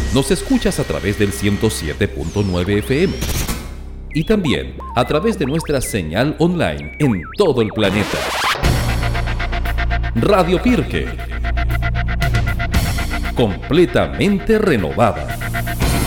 Nos escuchas a través del 107.9 FM y también a través de nuestra señal online en todo el planeta. Radio Pirque, completamente renovada.